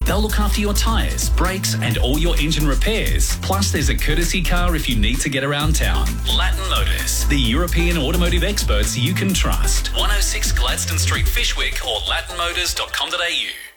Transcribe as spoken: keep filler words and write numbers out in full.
They'll look after your tyres, brakes and all your engine repairs. Plus, there's a courtesy car if you need to get around town. Latin Motors, the European automotive experts you can trust. one oh six Gladstone Street, Fishwick or latin motors dot com dot a u.